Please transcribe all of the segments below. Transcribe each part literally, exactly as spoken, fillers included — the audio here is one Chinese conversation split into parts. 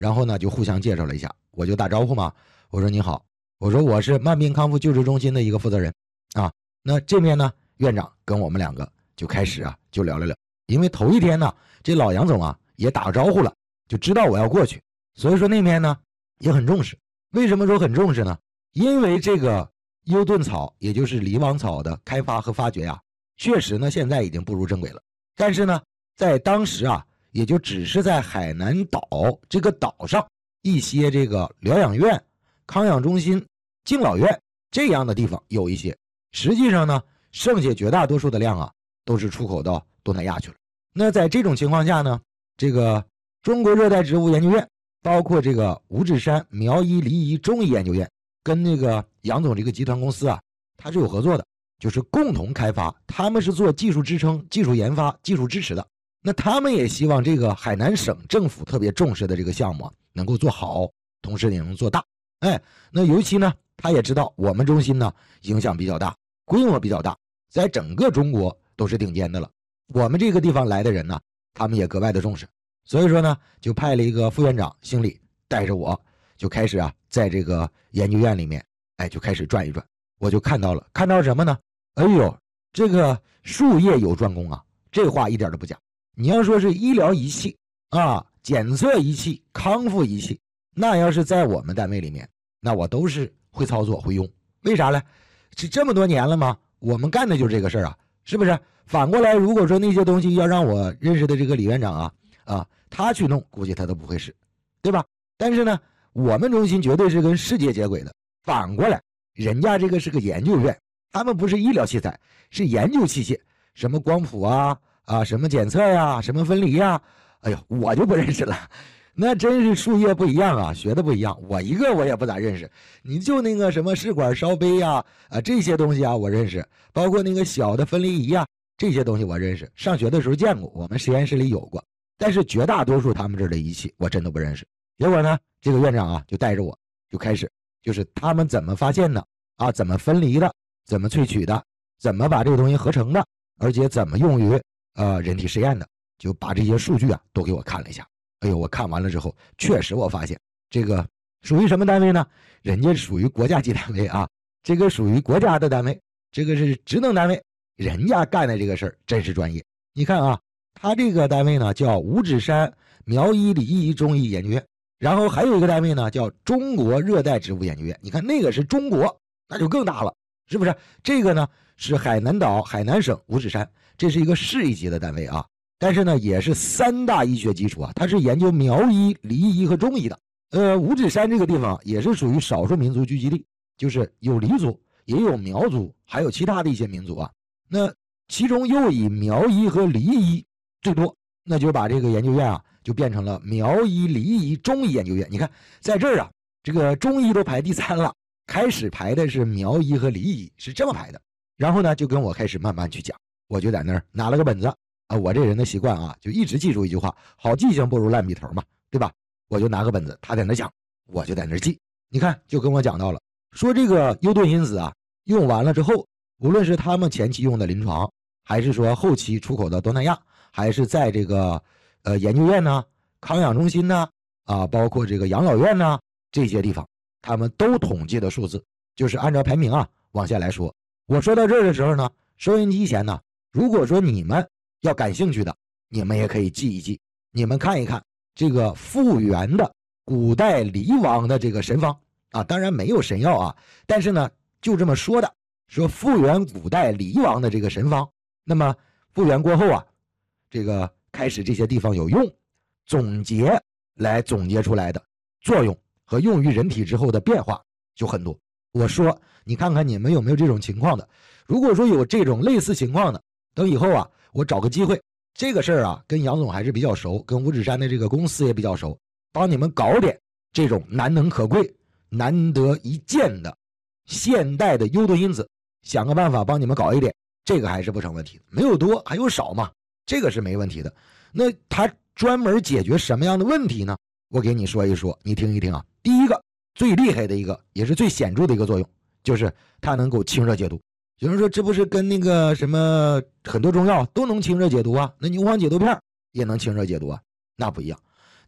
然后呢就互相介绍了一下，我就打招呼嘛，我说你好，我说我是慢病康复救治中心的一个负责人啊。那这边呢院长跟我们两个就开始啊就聊了聊，因为头一天呢这老杨总啊也打个招呼了，就知道我要过去，所以说那边呢也很重视。为什么说很重视呢？因为这个优盾草也就是狸王草的开发和发掘啊，确实呢现在已经步入正轨了，但是呢在当时啊也就只是在海南岛这个岛上一些这个疗养院、康养中心、敬老院这样的地方有一些，实际上呢剩下绝大多数的量啊都是出口到东南亚去了。那在这种情况下呢，这个中国热带植物研究院包括这个五指山苗医梨医中医研究院跟那个杨总这个集团公司啊，它是有合作的，就是共同开发，他们是做技术支撑、技术研发、技术支持的。那他们也希望这个海南省政府特别重视的这个项目啊能够做好，同时也能做大。哎，那尤其呢他也知道我们中心呢影响比较大，规模比较大，在整个中国都是顶尖的了。我们这个地方来的人呢，他们也格外的重视，所以说呢就派了一个副院长姓李带着我就开始啊在这个研究院里面哎就开始转一转。我就看到了看到什么呢？哎呦，这个术业有专攻啊，这话一点都不假。你要说是医疗仪器啊、检测仪器、康复仪器，那要是在我们单位里面，那我都是会操作会用。为啥呢？是这么多年了吗？我们干的就是这个事儿啊，是不是？反过来，如果说那些东西要让我认识的这个李院长啊啊他去弄，估计他都不会是，对吧？但是呢我们中心绝对是跟世界接轨的。反过来，人家这个是个研究院，他们不是医疗器材，是研究器械，什么光谱啊啊，什么检测呀，什么分离呀，哎呦，我就不认识了。那真是术业不一样啊，学的不一样。我一个我也不咋认识，你就那个什么试管烧杯呀啊这些东西啊我认识，包括那个小的分离仪啊这些东西我认识，上学的时候见过，我们实验室里有过。但是绝大多数他们这儿的仪器我真的不认识。结果呢，这个院长啊就带着我就开始，就是他们怎么发现的啊，怎么分离的，怎么萃取的，怎么把这个东西合成的，而且怎么用于呃人体实验的，就把这些数据啊都给我看了一下。哎呦，我看完了之后，确实我发现这个属于什么单位呢？人家属于国家级单位啊，这个属于国家的单位，这个是职能单位，人家干的这个事儿真是专业。你看啊，他这个单位呢叫五指山苗医理医中医研究院，然后还有一个单位呢叫中国热带植物研究院。你看那个是中国，那就更大了，是不是？这个呢是海南岛海南省五指山，这是一个市一级的单位啊。但是呢也是三大医学基础啊，它是研究苗医、梨医和中医的。呃，五指山这个地方也是属于少数民族聚集地，就是有黎族也有苗族还有其他的一些民族啊。那其中又以苗医和梨医最多，那就把这个研究院啊就变成了苗医梨医中医研究院。你看在这儿啊，这个中医都排第三了，开始排的是苗医和梨医，是这么排的。然后呢就跟我开始慢慢去讲，我就在那儿拿了个本子啊，我这人的习惯啊，就一直记住一句话，好记性不如烂笔头嘛，对吧？我就拿个本子，他在那讲，我就在那记。你看，就跟我讲到了，说这个优盾因子啊，用完了之后，无论是他们前期用的临床，还是说后期出口到东南亚，还是在这个呃研究院呢、康养中心呢，啊，包括这个养老院呢这些地方，他们都统计的数字，就是按照排名啊往下来说。我说到这儿的时候呢，收音机前呢，如果说你们要感兴趣的，你们也可以记一记，你们看一看这个复原的古代黎王的这个神方啊，当然没有神药啊，但是呢就这么说的，说复原古代黎王的这个神方，那么复原过后啊，这个开始这些地方有用，总结来总结出来的作用和用于人体之后的变化就很多。我说你看看你们有没有这种情况的，如果说有这种类似情况的，等以后啊我找个机会，这个事儿啊跟杨总还是比较熟，跟五指山的这个公司也比较熟，帮你们搞点这种难能可贵难得一见的现代的优盾因子，想个办法帮你们搞一点，这个还是不成问题的。没有多还有少嘛，这个是没问题的。那他专门解决什么样的问题呢？我给你说一说，你听一听啊。第一个最厉害的一个也是最显著的一个作用，就是它能够清热解毒。有人说这不是跟那个什么很多中药都能清热解毒啊，那牛黄解毒片也能清热解毒啊？那不一样。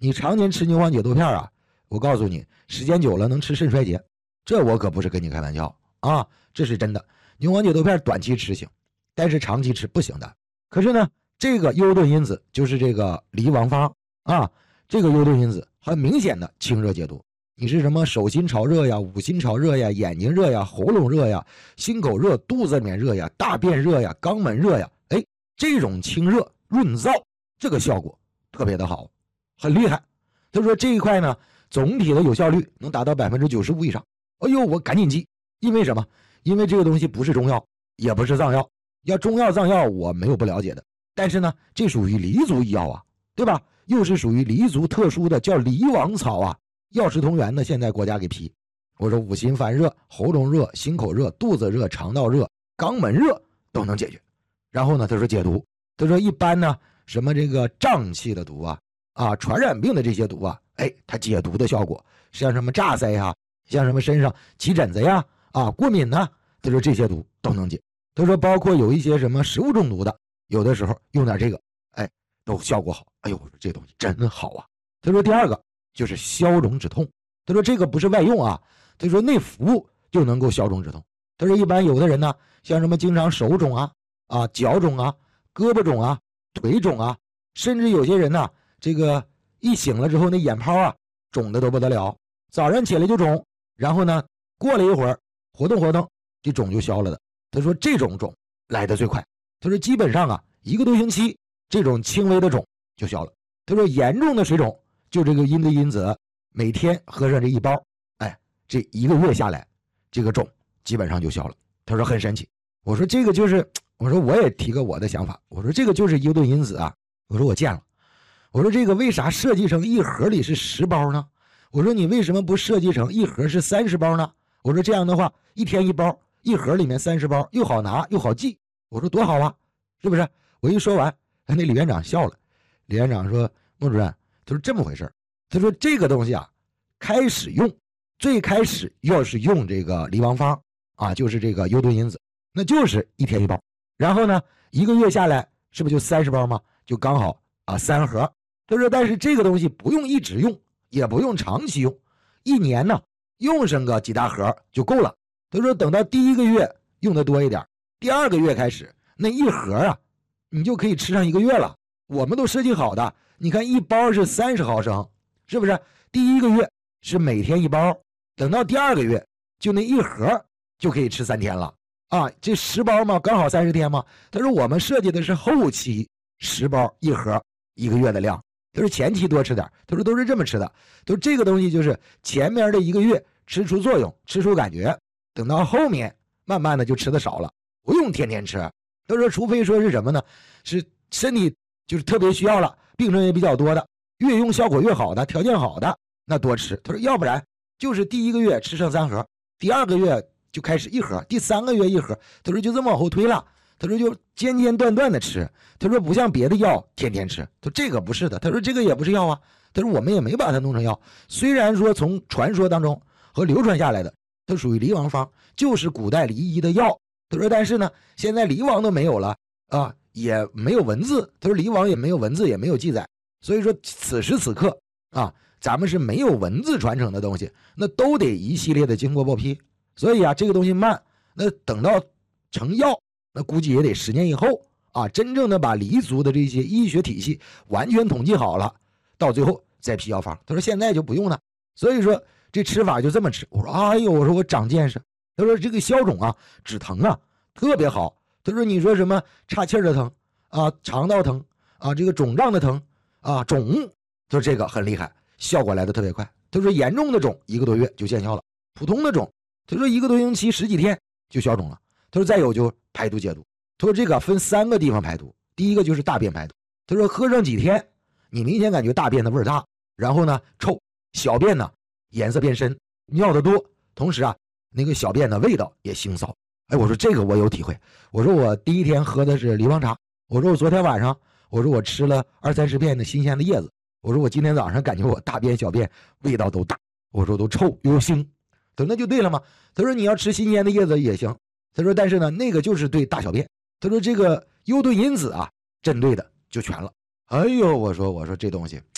你常年吃牛黄解毒片啊，我告诉你，时间久了能吃肾衰竭，这我可不是跟你开玩笑啊，这是真的。牛黄解毒片短期吃行，但是长期吃不行的。可是呢，这个优盾因子就是这个离王方啊，这个优盾因子很明显的清热解毒。你是什么手心潮热呀，五心潮热呀，眼睛热呀，喉咙热呀，心口热，肚子里面热呀，大便热呀，肛门热呀，哎，这种清热润燥这个效果特别的好，很厉害。他说这一块呢，总体的有效率能达到百分之九十五以上。哎呦，我赶紧记，因为什么？因为这个东西不是中药，也不是藏药。要中药藏药我没有不了解的，但是呢，这属于黎族医药啊，对吧？又是属于黎族特殊的叫黎王草啊。药食同源的，现在国家给批。我说五心烦热、喉咙热、心口热、肚子热、肠道热、肛门热都能解决。然后呢，他说解毒，他说一般呢，什么这个胀气的毒啊，啊，传染病的这些毒啊，哎，它解毒的效果，像什么炸腮呀，像什么身上起疹子呀，啊，过敏呐，他说这些毒都能解。他说包括有一些什么食物中毒的，有的时候用点这个，哎，都效果好。哎呦，我说这东西真好啊。他说第二个就是消肿止痛，他说这个不是外用啊，他说内服就能够消肿止痛。他说一般有的人呢，像什么经常手肿啊、啊脚肿啊、胳膊肿啊、腿肿啊，甚至有些人呢，这个一醒了之后那眼泡啊肿的都不得了，早上起来就肿，然后呢过了一会儿活动活动，这肿就消了的。他说这种肿来得最快，他说基本上啊一个多星期这种轻微的肿就消了。他说严重的水肿，就这个阴的因子，每天喝上这一包，哎，这一个月下来，这个肿基本上就消了。他说很神奇。我说这个就是，我说我也提个我的想法，我说这个就是优盾因子啊。我说我见了，我说这个为啥设计成一盒里是十包呢？我说你为什么不设计成一盒是三十包呢？我说这样的话，一天一包，一盒里面三十包，又好拿又好记。我说多好啊，是不是？我一说完，那李院长笑了。李院长说：“孟主任。”他说这么回事，他说这个东西啊，开始用，最开始要是用这个离王方啊，就是这个优盾因子，那就是一天一包，然后呢，一个月下来是不是就三十包吗？就刚好啊三盒。他说但是这个东西不用一直用，也不用长期用，一年呢用上个几大盒就够了。他说等到第一个月用的多一点，第二个月开始那一盒啊，你就可以吃上一个月了。我们都设计好的。你看一包是三十毫升，是不是？第一个月是每天一包，等到第二个月就那一盒就可以吃三天了啊！这十包嘛，刚好三十天嘛。他说我们设计的是后期十包一盒一个月的量，他说前期多吃点，他说都是这么吃的。他说这个东西就是前面的一个月吃出作用，吃出感觉，等到后面慢慢的就吃的少了，不用天天吃。他说除非说是什么呢？是身体就是特别需要了。病症也比较多的，越用效果越好的，条件好的，那多吃。他说要不然就是第一个月吃上三盒，第二个月就开始一盒，第三个月一盒。他说就这么往后推了。他说就间间断断的吃。他说不像别的药天天吃。他说这个不是的。他说这个也不是药啊。他说我们也没把它弄成药，虽然说从传说当中和流传下来的，它属于离王方，就是古代离医的药。他说但是呢，现在离王都没有了啊。也没有文字，他说离王也没有文字，也没有记载，所以说此时此刻啊，咱们是没有文字传承的东西，那都得一系列的经过报批，所以啊，这个东西慢，那等到成药，那估计也得十年以后啊，真正的把黎族的这些医学体系完全统计好了，到最后再批药方。他说现在就不用了，所以说这吃法就这么吃。我说哎呦，我说我长见识。他说这个消肿啊，止疼啊，特别好。他说你说什么岔气儿的疼啊，肠道疼啊，这个肿胀的疼啊，肿，他说这个很厉害，效果来的特别快。他说严重的肿一个多月就见效了，普通的肿他说一个多星期十几天就消肿了。他说再有就排毒解毒。他说这个分三个地方排毒，第一个就是大便排毒。他说喝上几天，你明显感觉大便的味儿大，然后呢臭，小便呢颜色变深，尿的多，同时啊那个小便的味道也腥臊。哎，我说这个我有体会。我说我第一天喝的是梨王茶，我说我昨天晚上，我说我吃了二三十片的新鲜的叶子，我说我今天早上感觉我大便小便味道都大，我说都臭又腥。他说那就对了嘛。他说你要吃新鲜的叶子也行。他说但是呢那个就是对大小便。他说这个优盾因子啊针对的就全了。哎呦，我说我说这东西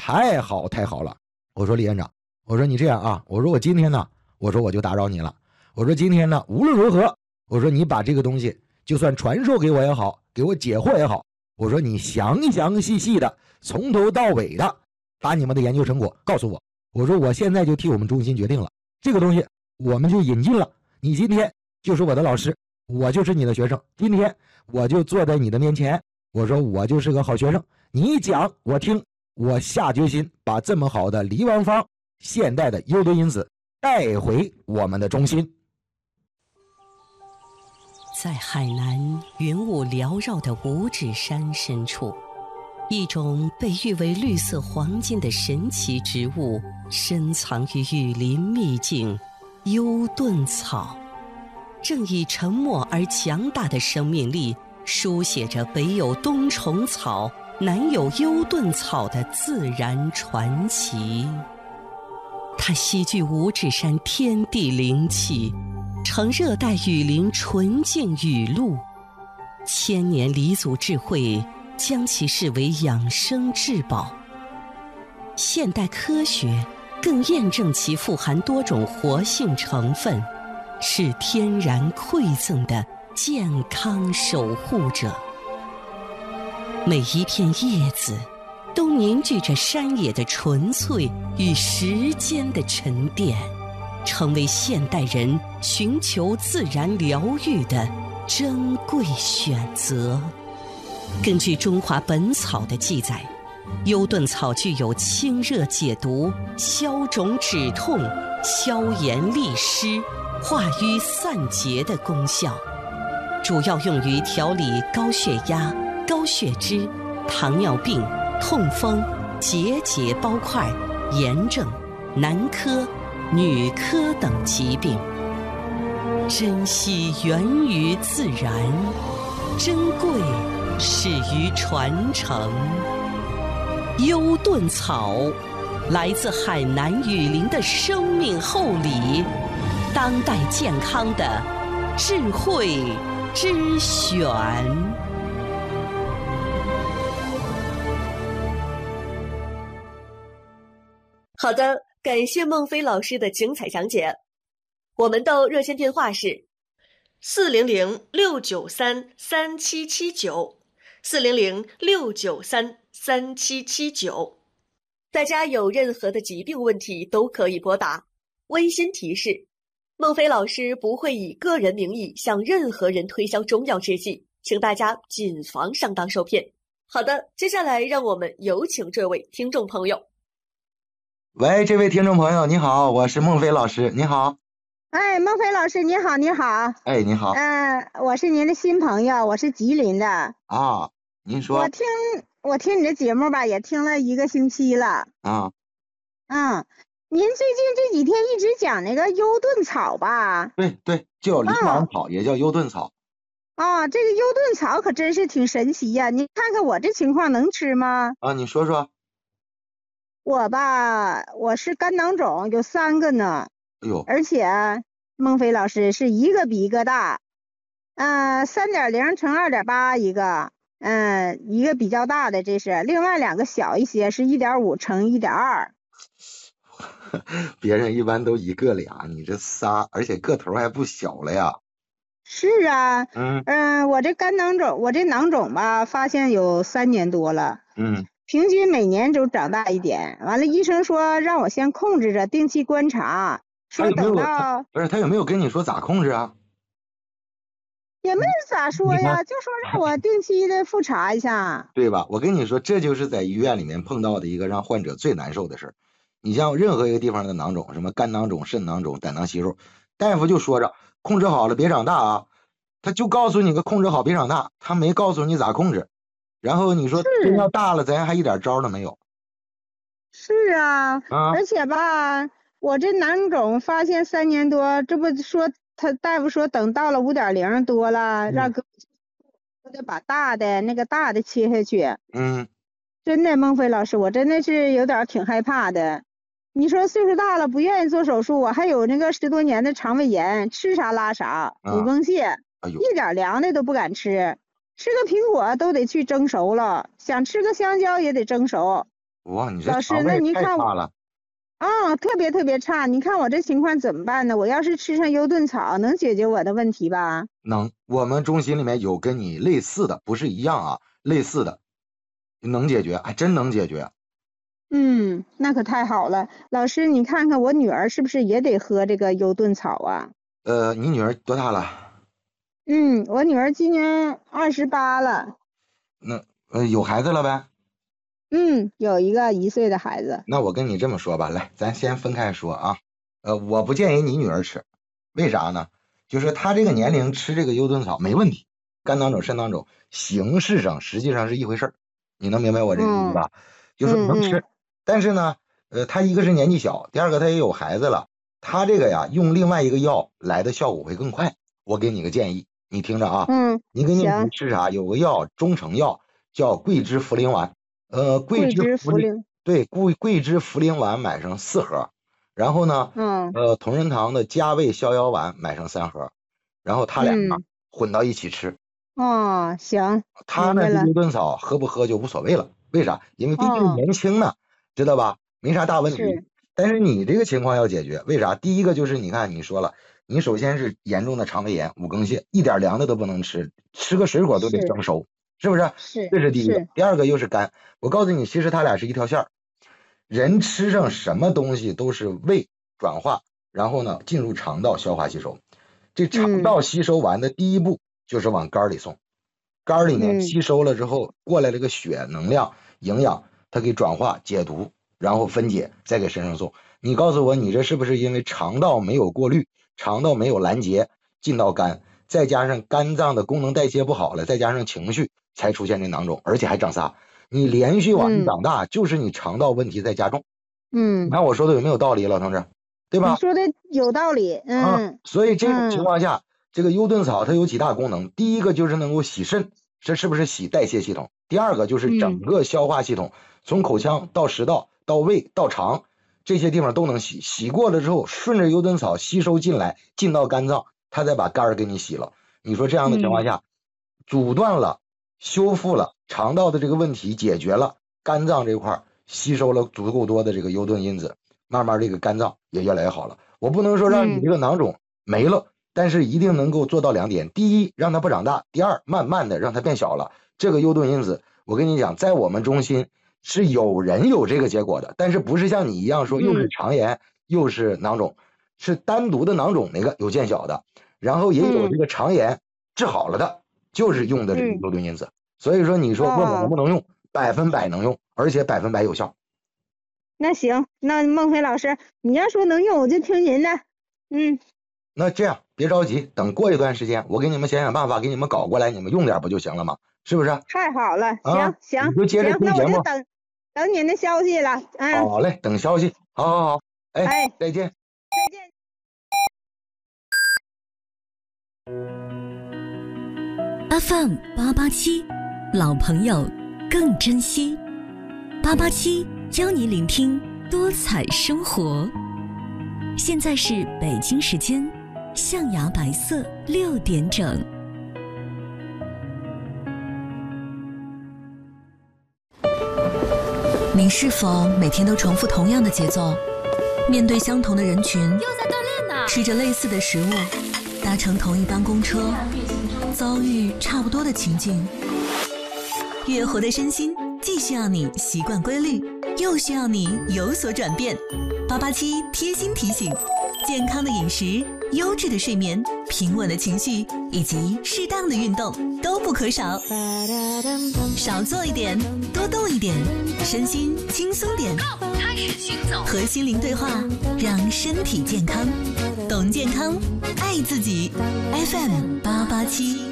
太好太好了。我说李院长，我说你这样啊，我说我今天呢，我说我就打扰你了。我说今天呢，无论如何，我说你把这个东西就算传授给我也好，给我解惑也好，我说你详详细细的从头到尾的把你们的研究成果告诉我。我说我现在就替我们中心决定了，这个东西我们就引进了，你今天就是我的老师，我就是你的学生，今天我就坐在你的面前，我说我就是个好学生，你一讲我听，我下决心把这么好的黎王方现代的优敦因子带回我们的中心。 在海南云雾缭绕的五指山深处，一种被誉为绿色黄金的神奇植物深藏于雨林秘境幽顿草，正以沉默而强大的生命力书写着北有冬虫草，南有幽顿草的自然传奇。它吸聚五指山天地灵气，成热带雨林纯净雨露，千年黎祖智慧将其视为养生至宝。现代科学更验证其富含多种活性成分，是天然馈赠的健康守护者。每一片叶子都凝聚着山野的纯粹与时间的沉淀，成为现代人寻求自然疗愈的珍贵选择。根据《中华本草》的记载，幽顿草具有清热解毒、消肿止痛、消炎利湿、化瘀散结的功效，主要用于调理高血压、高血脂、糖尿病、痛风、结节包块、炎症、男科、女科等疾病。珍惜源于自然，珍贵始于传承。幽顿草来自海南雨林的生命厚礼，当代健康的智慧之选。 好的，感谢孟非老师的精彩讲解。我们的热线电话是四零零六九三三七七九，四零零六九三三七七九。大家有任何的疾病问题都可以拨打。温馨提示：孟非老师不会以个人名义向任何人推销中药制剂，请大家谨防上当受骗。好的，接下来让我们有请这位听众朋友。 喂，这位听众朋友你好，我是孟非老师，你好。 哎，孟非老师你好，你好。 哎，你好。 嗯、呃，我是您的新朋友，我是吉林的。 啊，您说。 我听我听你的节目吧，也听了一个星期了。 啊。 嗯，您最近这几天一直讲那个幽顿草吧？ 对对，叫黎王草，也叫幽顿草。 哦，这个幽顿草可真是挺神奇呀！您看看我这情况能吃吗？ 啊，你说说。 我吧，我是肝囊肿有三个呢。 哎呦， 而且孟非老师是一个比一个大，呃，三点零乘二点八一个，嗯、呃，一个比较大的这是，另外两个小一些是一点五乘一点二。 别人一般都一个俩，你这仨，而且个头还不小了呀。 是啊， 嗯嗯、呃，我这肝囊肿，我这囊肿吧，发现有三年多了。 嗯。 平均每年都长大一点，完了医生说让我先控制着，定期观察，说等到不是他有没有跟你说咋控制啊？ 也没咋说呀，就说让我定期的复查一下， 对吧？我跟你说，这就是在医院里面碰到的一个让患者最难受的事儿。你像任何一个地方的囊肿，什么肝囊肿、肾囊肿、胆囊息肉，大夫就说着控制好了别长大啊，他就告诉你个控制好别长大，他没告诉你咋控制。然后你说真要大了，咱还一点招都没有。 是啊， 啊， 而且吧，我这囊肿发现三年多，这不说他大夫说等到了五点零多了，嗯、让哥我得把大的那个大的切下去。 嗯， 真的，孟非老师，我真的是有点挺害怕的。你说岁数大了不愿意做手术，我还有那个十多年的肠胃炎，吃啥拉啥，骨崩泻， 哎呦， 一点凉的都不敢吃。吃个苹果都得去蒸熟了，想吃个香蕉也得蒸熟。 哇，你这老师肠胃那您看太差了。 啊、特别特别差。你看我这情况怎么办呢？我要是吃上优盾草，能解决我的问题吧？ 能，我们中心里面有跟你类似的，不是一样啊，类似的能解决，还真能解决。 嗯，那可太好了。老师，你看看我女儿是不是也得喝这个优盾草啊？ 呃，你女儿多大了？ 嗯，我女儿今年二十八了。 那呃有孩子了呗？ 嗯，有一个一岁的孩子。 那我跟你这么说吧，来，咱先分开说啊。呃，我不建议你女儿吃，为啥呢？就是她这个年龄吃这个优盾草没问题，肝囊肿、肾囊肿形式上实际上是一回事儿，你能明白我这个意思吧？ 嗯、 就是能吃， 嗯嗯、 但是呢，呃，她一个是年纪小，第二个她也有孩子了，她这个呀用另外一个药来的效果会更快。我给你个建议，你听着啊， 嗯， 你给你女儿行。 吃啥？有个药中成药叫桂枝茯苓丸。呃，桂桂枝枝茯苓， 茯苓。 对，桂桂枝茯苓丸买上四盒，然后呢， 嗯呃，同仁堂的加味逍遥丸买上三盒，然后他俩呢、 嗯。 混到一起吃。 哦，行， 他呢明白了。 这优盾草喝不喝就无所谓了，为啥？因为毕竟哦， 年轻呢，知道吧？没啥大问题是。 但是你这个情况要解决，为啥？第一个就是你看你说了，你首先是严重的肠胃炎、五更泻，一点凉的都不能吃，吃个水果都得是蒸熟，是不是？ 是这是第一个是。 第二个又是肝。我告诉你，其实它俩是一条线儿。人吃上什么东西都是胃转化，然后呢进入肠道消化吸收。这肠道吸收完的第一步就是往肝里送，肝里面嗯吸收了之后过来这个血能量营养，它给转化解毒，然后分解再给身上送。你告诉我，你这是不是因为肠道没有过滤，肠道没有拦截进到肝，再加上肝脏的功能代谢不好了，再加上情绪才出现这囊肿，而且还长仨。你连续往上长大，就是你肠道问题在加重。 嗯， 你看我说的有没有道理，老同志？对吧？ 你说的有道理。嗯、 啊，所以这种情况下， 嗯、 这个优盾草它有几大功能。第一个就是能够洗肾，这是不是洗代谢系统？第二个就是整个消化系统，嗯、从口腔到食道到胃到肠这些地方都能洗。洗过了之后，顺着优盾草吸收进来，进到肝脏，它再把肝儿给你洗了。你说这样的情况下，嗯、阻断了、修复了肠道的这个问题，解决了肝脏这块吸收了足够多的这个优盾因子。慢慢这个肝脏也越来越好了。我不能说让你这个囊肿没了，嗯、但是一定能够做到两点：第一，让它不长大；第二，慢慢的让它变小了。这个优盾因子，我跟你讲，在我们中心是有人有这个结果的，但是不是像你一样说又是肠炎、嗯、又是囊肿，是单独的囊肿那个有见小的，然后也有这个肠炎治好了的，就是用的这个优盾因子。嗯、所以说你说问我能不能用，哦、百分百能用，而且百分百有效。 那行，那孟非老师，你要说能用，我就听您的。嗯， 那这样别着急，等过一段时间，我给你们想想办法，给你们搞过来，你们用点不就行了吗？是不是？ 太好了，行、 啊、 行， 你就接着听节目， 那我就等等您的消息了。嗯， 好嘞，等消息，好好好，哎， 哎再见， 再见。 F M 八八七，老朋友更珍惜。八八七。教你聆听多彩生活。现在是北京时间象牙白色六点整。你是否每天都重复同样的节奏，面对相同的人群， 又在锻炼呢？ 吃着类似的食物，搭乘同一班公车，遭遇差不多的情境？越活的身心既需要你习惯规律，又需要你有所转变。八八七贴心提醒：健康的饮食、优质的睡眠、平稳的情绪以及适当的运动都不可少。少做一点，多动一点，身心轻松点。 开始行走， 和心灵对话，让身体健康。懂健康，爱自己。F M 八八七。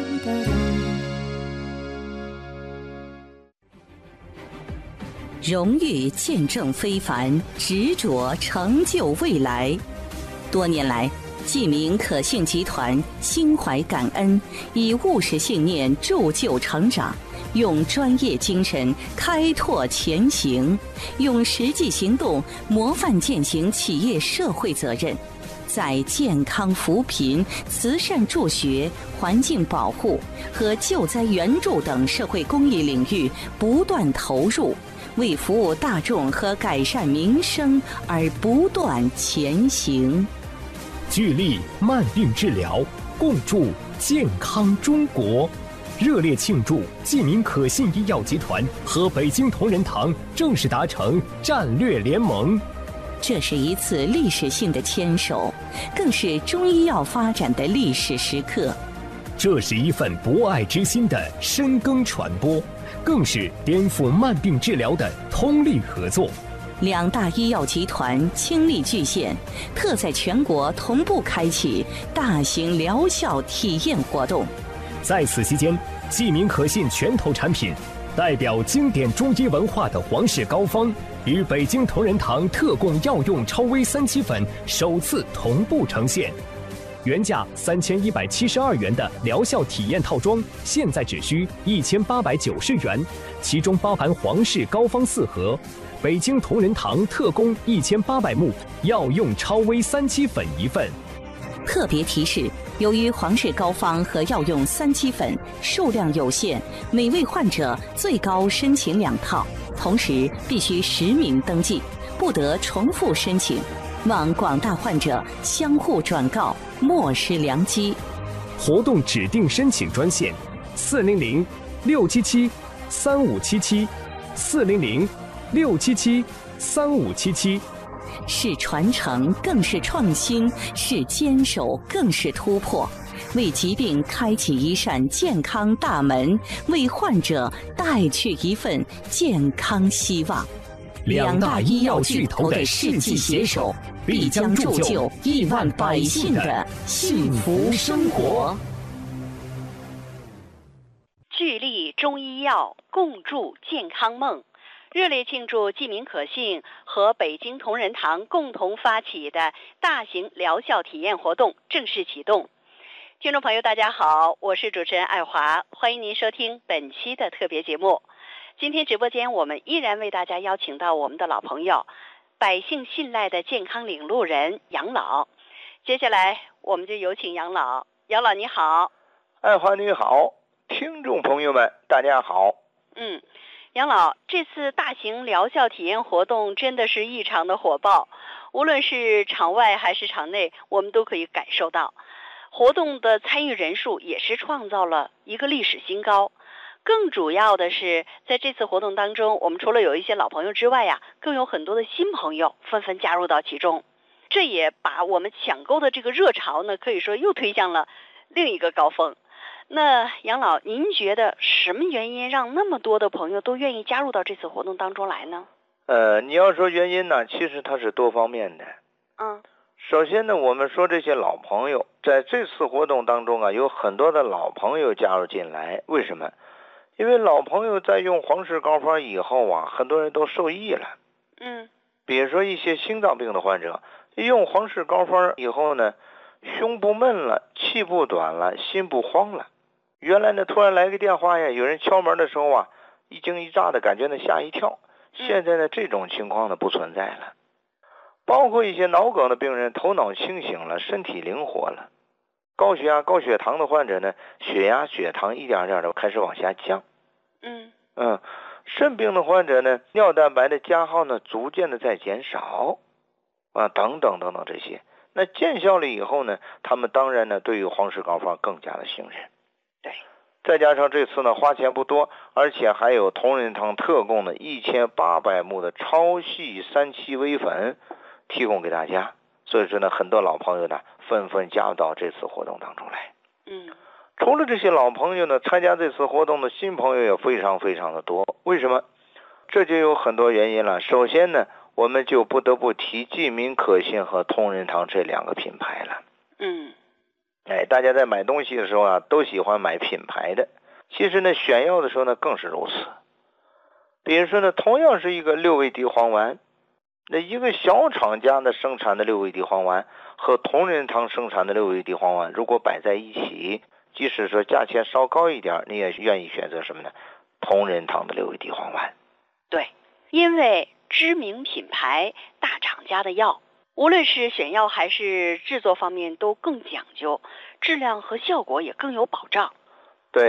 荣誉见证非凡，执着成就未来。多年来，济民可信集团心怀感恩，以务实信念铸就成长，用专业精神开拓前行，用实际行动模范践行企业社会责任，在健康扶贫、慈善助学、环境保护和救灾援助等社会公益领域不断投入， 为服务大众和改善民生而不断前行。 聚力慢病治疗，共筑健康中国。热烈庆祝济民可信医药集团和北京同仁堂正式达成战略联盟。 这是一次历史性的牵手，更是中医药发展的历史时刻。 这是一份博爱之心的深耕传播，更是颠覆慢病治疗的通力合作。 两大医药集团倾力巨献，特在全国同步开启大型疗效体验活动。 在此期间，济民可信拳头产品代表经典中医文化的皇氏膏方与北京同仁堂特供药用超微三七粉首次同步呈现。原价三千一百七十二元的疗效体验套装，现在只需一千八百九十元，其中包含皇氏膏方四盒，北京同仁堂特供一千八百目药用超微三七粉一份。 特别提示：由于皇氏膏方和药用三七粉数量有限，每位患者最高申请两套，同时必须实名登记，不得重复申请。望广大患者相互转告，莫失良机。 活动指定申请专线：四零零六七七三五七七，四零零六七七三五七七。 是传承，更是创新；是坚守，更是突破。为疾病开启一扇健康大门，为患者带去一份健康希望。 两大医药巨头的世纪携手，必将铸就亿万百姓的幸福生活。 聚力中医药，共筑健康梦。热烈庆祝济民可信和北京同仁堂共同发起的大型疗效体验活动正式启动。听众朋友大家好，我是主持人爱华，欢迎您收听本期的特别节目。今天直播间我们依然为大家邀请到我们的老朋友，百姓信赖的健康领路人杨老。接下来我们就有请杨老。杨老你好。 爱华你好，听众朋友们大家好。 嗯杨老，这次大型疗效体验活动真的是异常的火爆，无论是场外还是场内，我们都可以感受到，活动的参与人数也是创造了一个历史新高。更主要的是，在这次活动当中，我们除了有一些老朋友之外呀，更有很多的新朋友纷纷加入到其中，这也把我们抢购的这个热潮呢，可以说又推向了另一个高峰。那杨老，您觉得什么原因让那么多的朋友都愿意加入到这次活动当中来呢？ 呃，你要说原因呢，其实它是多方面的。 嗯， 首先呢，我们说这些老朋友在这次活动当中啊，有很多的老朋友加入进来。为什么？因为老朋友在用皇氏膏方以后啊，很多人都受益了。 嗯， 比如说一些心脏病的患者，用皇氏膏方以后呢，胸不闷了，气不短了，心不慌了。原来呢，突然来个电话呀，有人敲门的时候啊，一惊一乍的感觉呢，吓一跳。现在呢，这种情况呢不存在了。包括一些脑梗的病人，头脑清醒了，身体灵活了。高血压、高血糖的患者呢，血压、血糖一点点的开始往下降。 嗯嗯，肾病的患者呢，尿蛋白的加号呢，逐渐的在减少啊，等等等等这些。那见效了以后呢，他们当然呢，对于皇氏膏方更加的信任。 对， 再加上这次呢花钱不多，而且还有同仁堂特供的一千八百目的超细三七微粉提供给大家，所以说呢，很多老朋友呢纷纷加入到这次活动当中来。 嗯， 除了这些老朋友呢，参加这次活动的新朋友也非常非常的多。为什么？这就有很多原因了。首先呢，我们就不得不提济民可信和同仁堂这两个品牌了。 嗯。 哎，大家在买东西的时候啊，都喜欢买品牌的。其实呢，选药的时候呢，更是如此。比如说呢，同样是一个六味地黄丸，那一个小厂家的生产的六味地黄丸和同仁堂生产的六味地黄丸，如果摆在一起，即使说价钱稍高一点，你也愿意选择什么呢？同仁堂的六味地黄丸。 对，因为知名品牌、大厂家的药，无论是选药还是制作方面都更讲究，质量和效果也更有保障。 对，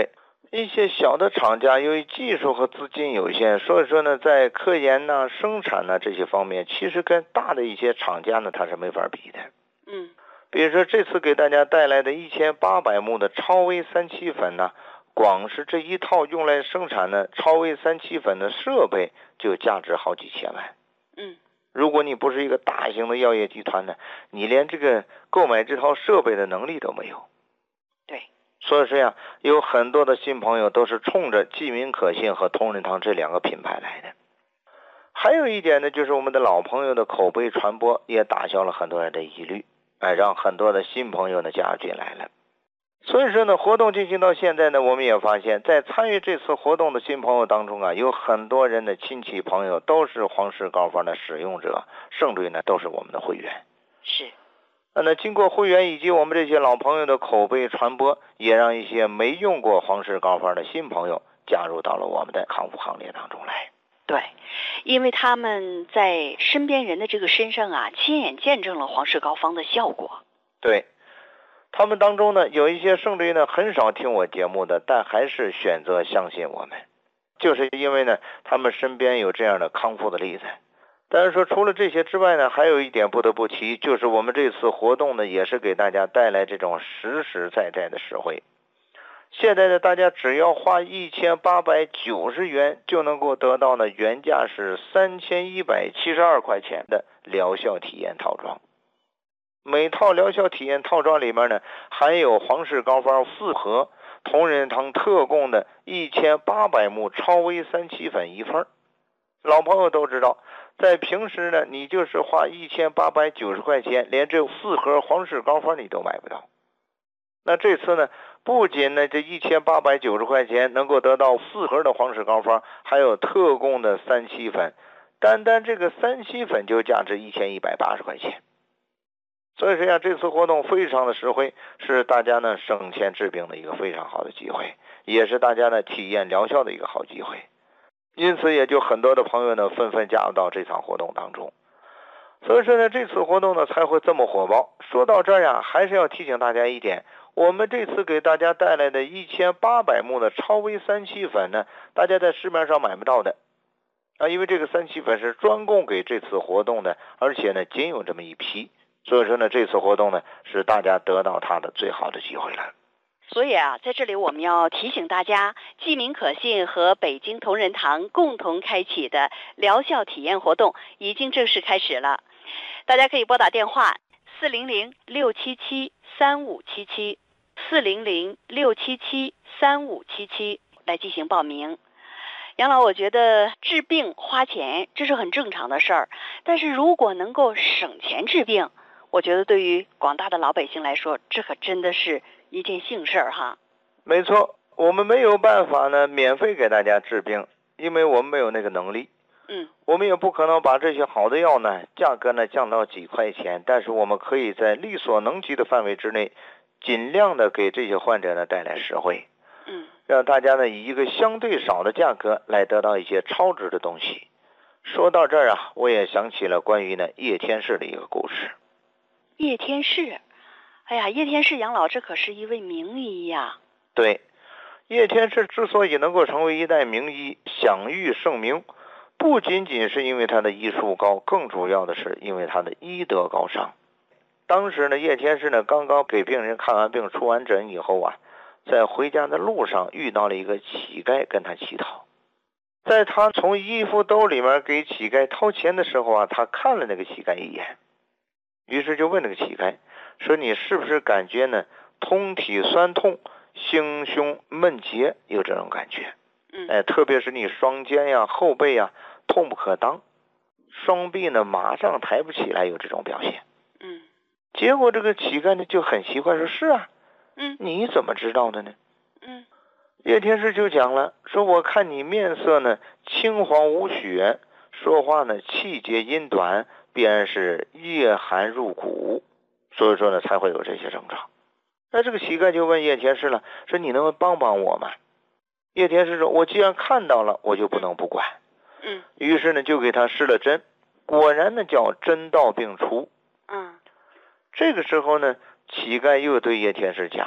一些小的厂家由于技术和资金有限，所以说呢，在科研呐、生产呐这些方面，其实跟大的一些厂家呢，它是没法比的。 嗯， 比如说这次给大家带来的一千八百目的超微三七粉呢，光是这一套用来生产的超微三七粉的设备就价值好几千万。 嗯， 如果你不是一个大型的药业集团呢，你连这个购买这套设备的能力都没有。 对。 所以说呀，有很多的新朋友都是冲着济民可信和同仁堂这两个品牌来的。还有一点呢，就是我们的老朋友的口碑传播也打消了很多人的疑虑，哎，让很多的新朋友呢加入进来了。所以说呢，活动进行到现在呢，我们也发现，在参与这次活动的新朋友当中啊，有很多人的亲戚朋友都是黄氏膏方的使用者，甚至于呢都是我们的会员。 是。 那经过会员以及我们这些老朋友的口碑传播，也让一些没用过黄氏膏方的新朋友加入到了我们的康复行列当中来。 对，因为他们在身边人的这个身上啊，亲眼见证了黄氏膏方的效果。 对，他们当中呢，有一些甚至于呢很少听我节目的，但还是选择相信我们，就是因为呢他们身边有这样的康复的例子。但是说除了这些之外呢，还有一点不得不提，就是我们这次活动呢，也是给大家带来这种实实在在的实惠。现在呢，大家只要花一千八百九十元，就能够得到呢原价是三千一百七十二块钱的疗效体验套装。每套疗效体验套装里面呢，含有黄氏膏方四盒，同仁堂特供的一千八百目超微三七粉一份。老朋友都知道，在平时呢，你就是花一千八百九十块钱，连这四盒黄氏膏方你都买不到。那这次呢，不仅呢这一千八百九十块钱能够得到四盒的黄氏膏方，还有特供的三七粉，单单这个三七粉就价值一千一百八十块钱。所以说呀，这次活动非常的实惠，是大家呢省钱治病的一个非常好的机会，也是大家呢体验疗效的一个好机会。因此也就很多的朋友呢纷纷加入到这场活动当中。所以说呢，这次活动呢才会这么火爆。说到这儿呀，还是要提醒大家一点，我们这次给大家带来的一千八百目的超微三七粉呢，大家在市面上买不到的啊，因为这个三七粉是专供给这次活动的，而且呢仅有这么一批。所以说呢，这次活动呢是大家得到它的最好的机会了。 所以啊，在这里我们要提醒大家，济民可信和北京同仁堂共同开启的疗效体验活动已经正式开始了。大家可以拨打电话四零零六七七三五七七四零零六七七三五七七来进行报名。杨老，我觉得治病花钱这是很正常的事儿，但是如果能够省钱治病，我觉得对于广大的老百姓来说，这可真的是一件幸事儿哈。 没错，我们没有办法呢免费给大家治病，因为我们没有那个能力。 嗯， 我们也不可能把这些好的药呢价格呢降到几块钱，但是我们可以在力所能及的范围之内，尽量的给这些患者呢带来实惠。 嗯， 让大家呢以一个相对少的价格来得到一些超值的东西。说到这儿啊，我也想起了关于呢叶天士的一个故事。 叶天士，哎呀，叶天士杨老，这可是一位名医呀。 对，叶天士之所以能够成为一代名医，享誉盛名，不仅仅是因为他的医术高，更主要的是因为他的医德高尚。当时呢，叶天士呢刚刚给病人看完病出完诊以后啊，在回家的路上遇到了一个乞丐跟他乞讨。在他从衣服兜里面给乞丐掏钱的时候啊，他看了那个乞丐一眼，于是就问那个乞丐说，你是不是感觉呢通体酸痛，心胸闷结，有这种感觉？ 嗯， 哎，特别是你双肩呀、后背呀痛不可当，双臂呢马上抬不起来，有这种表现。 嗯， 结果这个乞丐呢就很奇怪，说是啊， 嗯， 你怎么知道的呢？ 嗯， 叶天士就讲了，说我看你面色呢青黄无血，说话呢气节音短，必然是夜寒入骨，所以说呢才会有这些症状。那这个乞丐就问叶天士了，说你能帮帮我吗？叶天士说，我既然看到了，我就不能不管。 嗯， 于是呢就给他施了针，果然呢叫针到病除。 嗯， 这个时候呢，乞丐又对叶天士讲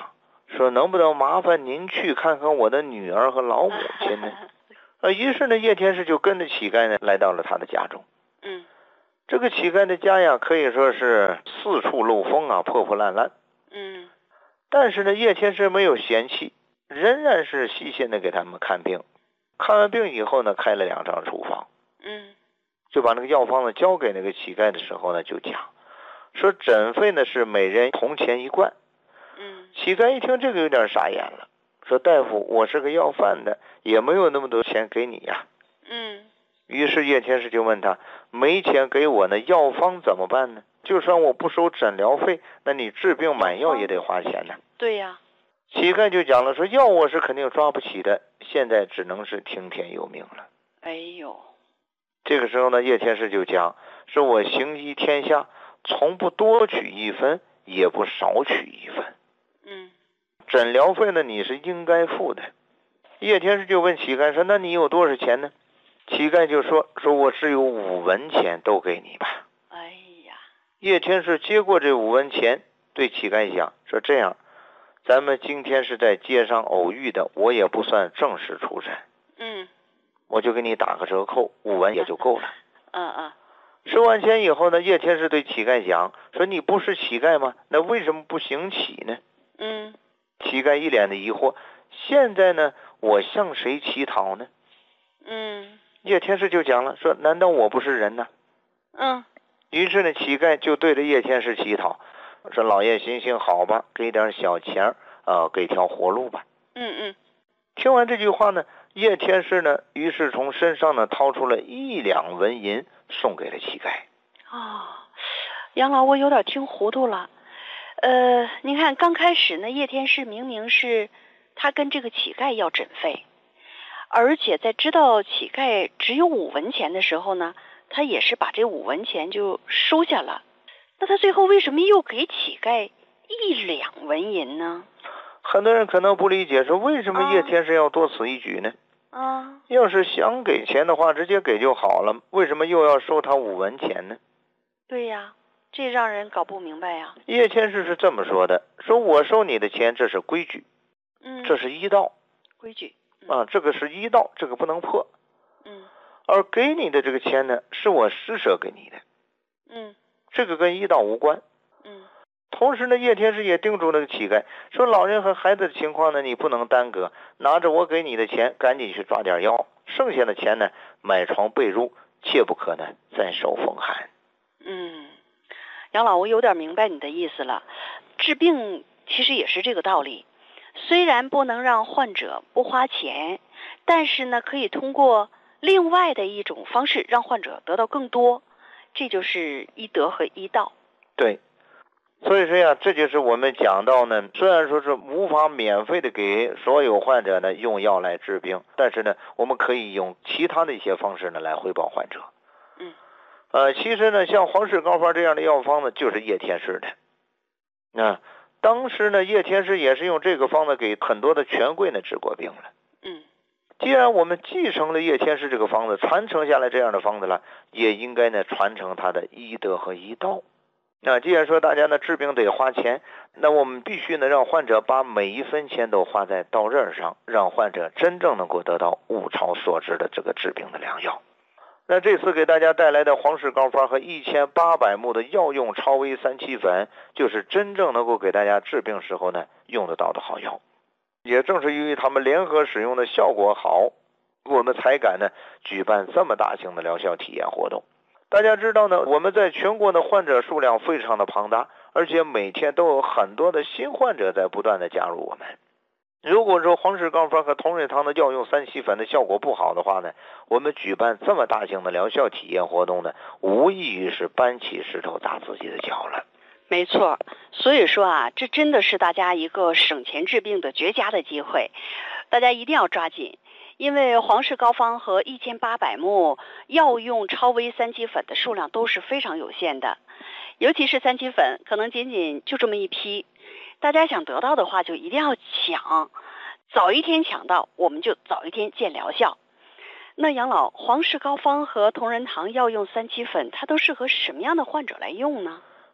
说能不能麻烦您去看看我的女儿和老母亲呢？呃，于是呢，叶天士就跟着乞丐呢来到了他的家中。 嗯， 这个乞丐的家呀，可以说是四处漏风啊，破破烂烂。 嗯， 但是呢，叶天士没有嫌弃，仍然是细心的给他们看病。看完病以后呢，开了两张处方。 嗯， 就把那个药方呢交给那个乞丐的时候呢，就讲说诊费呢是每人铜钱一贯。 嗯， 乞丐一听这个有点傻眼了，说大夫，我是个要饭的，也没有那么多钱给你呀。 嗯， 于是叶天士就问他，没钱给我呢，药方怎么办呢？就算我不收诊疗费，那你治病买药也得花钱呢。 对呀。 乞丐就讲了，说药我是肯定抓不起的，现在只能是听天由命了。 哎呦， 这个时候呢，叶天士就讲，说我行医天下，从不多取一分，也不少取一分。 嗯， 诊疗费呢，你是应该付的。叶天士就问乞丐说，那你有多少钱呢？乞丐就说，说我只有五文钱，都给你吧。 哎呀， 叶天士接过这五文钱，对乞丐讲，说这样，咱们今天是在街上偶遇的，我也不算正式出诊。 嗯， 我就给你打个折扣，五文也就够了。 嗯嗯。 收完钱以后呢，叶天士对乞丐讲，说你不是乞丐吗？那为什么不行乞呢？ 嗯， 乞丐一脸的疑惑，现在呢，我向谁乞讨呢？ 嗯， 叶天士就讲了，说难道我不是人呢？ 嗯， 于是呢，乞丐就对着叶天士乞讨，说老爷行行好吧，给点小钱呃，给条活路吧。 嗯嗯。 听完这句话呢，叶天士呢，于是从身上呢掏出了一两文银，送给了乞丐。 哦，杨老，我有点听糊涂了。呃，您看刚开始呢，叶天士明明是他跟这个乞丐要诊费，而且在知道乞丐只有五文钱的时候呢，他也是把这五文钱就收下了。那他最后为什么又给乞丐一两文银呢？ 很多人可能不理解，说为什么叶天士要多此一举呢？ 啊， 要是想给钱的话，直接给就好了，为什么又要收他五文钱呢？ 对呀，这让人搞不明白呀。 叶天士是这么说的，说我收你的钱，这是规矩， 嗯， 这是医道， 规矩、 嗯、啊，这个是医道，这个不能破。 嗯， 而给你的这个钱呢，是我施舍给你的， 嗯， 这个跟医道无关。 嗯。 同时呢，叶天士也叮嘱那个乞丐说，老人和孩子的情况呢，你不能耽搁，拿着我给你的钱，赶紧去抓点药，剩下的钱呢，买床被褥，切不可呢再受风寒。 嗯，杨老，我有点明白你的意思了。治病其实也是这个道理，虽然不能让患者不花钱，但是呢，可以通过另外的一种方式让患者得到更多，这就是医德和医道。 对。所以说呀，这就是我们讲到呢，虽然说是无法免费的给所有患者呢用药来治病，但是呢，我们可以用其他的一些方式呢来回报患者。 嗯， 呃，其实呢，像黄氏膏方这样的药方呢，就是叶天士的。那、呃、当时呢，叶天士也是用这个方子给很多的权贵呢治过病了。 嗯， 既然我们继承了叶天士这个方子，传承下来这样的方子了，也应该呢传承他的医德和医道。那既然说大家呢治病得花钱，那我们必须呢让患者把每一分钱都花在刀刃上，让患者真正能够得到物超所值的这个治病的良药。那这次给大家带来的黄氏膏方和一千八百目的药用超微三七粉，就是真正能够给大家治病时候呢用得到的好药。也正是由于他们联合使用的效果好，我们才敢呢举办这么大型的疗效体验活动。大家知道呢，我们在全国的患者数量非常的庞大，而且每天都有很多的新患者在不断的加入我们。如果说黄氏膏方和同仁堂的药用三七粉的效果不好的话呢，我们举办这么大型的疗效体验活动呢，无异于是搬起石头砸自己的脚了。 没错，所以说啊，这真的是大家一个省钱治病的绝佳的机会，大家一定要抓紧。因为黄氏膏方和一千八百目药用超微三七粉的数量都是非常有限的，尤其是三七粉可能仅仅就这么一批，大家想得到的话就一定要抢，早一天抢到我们就早一天见疗效。那杨老，黄氏膏方和同仁堂药用三七粉它都适合什么样的患者来用呢？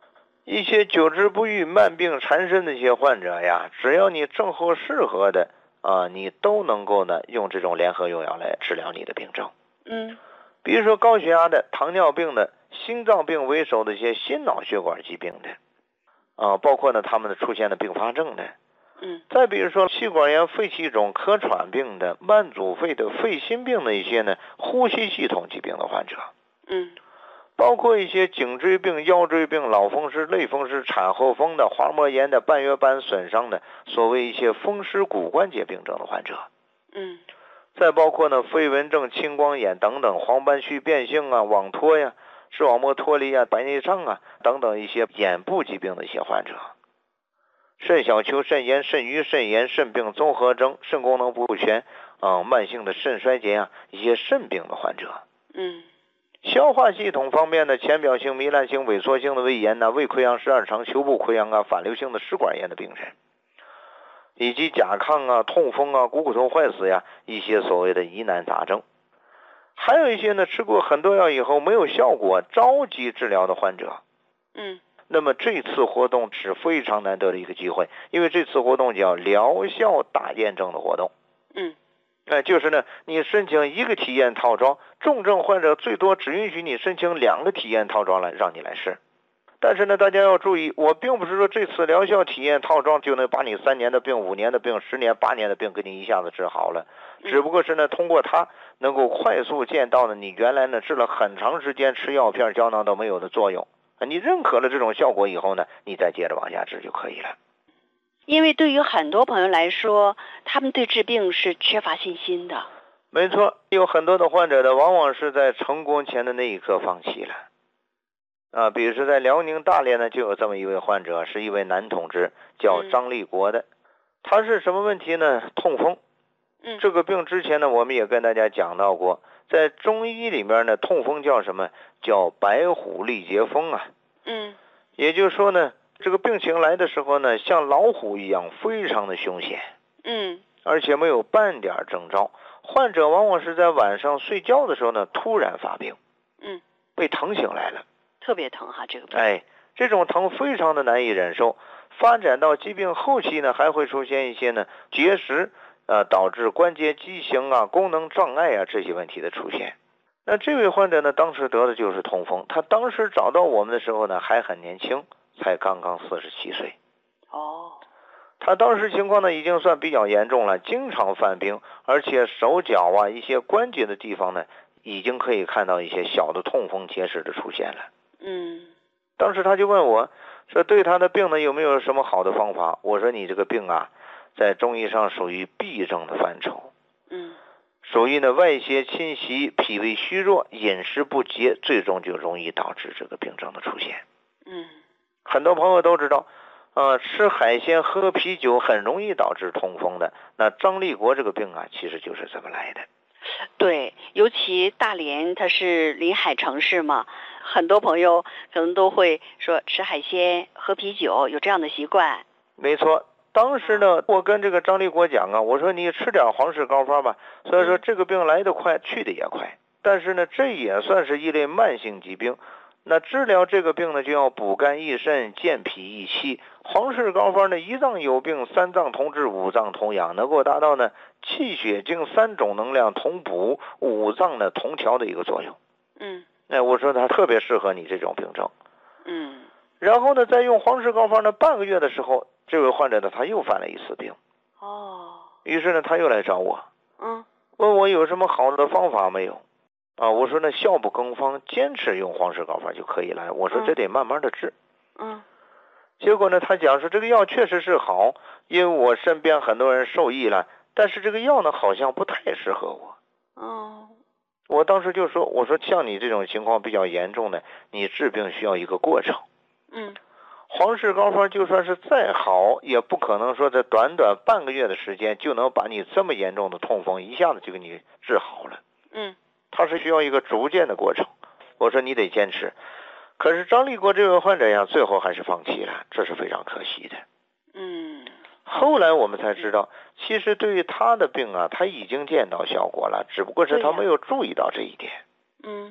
一些久治不愈、慢病缠身的一些患者呀，只要你正合适合的啊，你都能够呢用这种联合用药来治疗你的病症。 嗯， 比如说高血压的、糖尿病的、心脏病为首的一些心脑血管疾病的，啊，包括呢他们的出现的并发症的。 嗯， 再比如说气管炎、肺气肿、咳喘病的、慢阻肺的、肺心病的一些呢呼吸系统疾病的患者。 嗯， 包括一些颈椎病、腰椎病、脑风湿、类风湿、产后风的、滑膜炎的、半月板损伤的，所谓一些风湿骨关节病症的患者。 嗯， 再包括呢飞蚊症、青光眼等等、黄斑须变性啊、网脱呀、视网膜脱离啊、白内障啊等等一些眼部疾病的一些患者。肾小球肾炎、肾盂肾炎、肾病综合征、肾功能不全啊、呃、慢性的肾衰竭啊，一些肾病的患者。 嗯， 消化系统方面的浅表性、糜烂性、萎缩性的胃炎呐、啊、胃溃疡、十二肠、球部溃疡啊、反流性的食管炎的病人，以及甲亢啊、痛风啊、股骨头坏死呀，一些所谓的疑难杂症。还有一些呢，吃过很多药以后没有效果，着急治疗的患者。 嗯， 那么这次活动是非常难得的一个机会，因为这次活动叫疗效大验证的活动。 嗯， 哎、呃，就是呢，你申请一个体验套装，重症患者最多只允许你申请两个体验套装来让你来试。但是呢，大家要注意，我并不是说这次疗效体验套装就能把你三年的病、五年的病、十年、八年的病给你一下子治好了，只不过是呢，通过它能够快速见到呢，你原来呢治了很长时间吃药片胶囊都没有的作用。你认可了这种效果以后呢，你再接着往下治就可以了。 因为对于很多朋友来说，他们对治病是缺乏信心的。 没错，有很多的患者呢，往往是在成功前的那一刻放弃了。啊，比如说在辽宁大连呢，就有这么一位患者，是一位男同志，叫张立国的。嗯、他是什么问题呢？痛风。 嗯， 这个病之前呢，我们也跟大家讲到过，在中医里面呢，痛风叫什么？叫白虎历劫风啊。 嗯， 也就是说呢，这个病情来的时候呢，像老虎一样，非常的凶险。 嗯， 而且没有半点征兆。患者往往是在晚上睡觉的时候呢，突然发病。 嗯， 被疼醒来了。 特别疼哈，这个病。 哎，这种疼非常的难以忍受，发展到疾病后期呢，还会出现一些呢结石，呃，导致关节畸形啊、功能障碍啊这些问题的出现。那这位患者呢，当时得的就是痛风，他当时找到我们的时候呢，还很年轻，才刚刚四十七岁。 哦， 他当时情况呢，已经算比较严重了，经常犯病，而且手脚啊一些关节的地方呢，已经可以看到一些小的痛风结石的出现了。 嗯， 当时他就问我说，对他的病呢有没有什么好的方法？我说你这个病啊，在中医上属于痹症的范畴。 嗯， 属于呢外邪侵袭，脾胃虚弱，饮食不节，最终就容易导致这个病症的出现。 嗯， 很多朋友都知道，呃，吃海鲜喝啤酒很容易导致痛风的。那张立国这个病啊，其实就是这么来的。 对，尤其大连它是临海城市嘛，很多朋友可能都会说吃海鲜喝啤酒，有这样的习惯。 没错。当时呢，我跟这个张立国讲啊，我说你吃点黄氏高方吧。所以说这个病来得快，去得也快。但是呢，这也算是一类慢性疾病。那治疗这个病呢，就要补肝益肾、健脾益气。黄氏高方呢，一脏有病，三脏同治，五脏同养，能够达到呢气血精三种能量同补，五脏呢同调的一个作用。 嗯， 哎，我说它特别适合你这种病症。 嗯， 然后呢，在用黄氏高方呢半个月的时候，这位患者呢他又犯了一次病。 哦， 于是呢，他又来找我， 嗯， 问我有什么好的方法没有？啊，我说呢，效不更方，坚持用黄氏高方就可以了。我说这得慢慢的治。 嗯， 结果呢，他讲说这个药确实是好，因为我身边很多人受益了，但是这个药呢好像不太适合我。 哦， 我当时就说，我说像你这种情况比较严重的，你治病需要一个过程。 嗯， 黄氏高方就算是再好，也不可能说在短短半个月的时间就能把你这么严重的痛风一下子就给你治好了。 嗯， 它是需要一个逐渐的过程。我说你得坚持。可是张立国这位患者呀，最后还是放弃了，这是非常可惜的。 嗯， 后来我们才知道，其实对于他的病啊，他已经见到效果了，只不过是他没有注意到这一点。 嗯，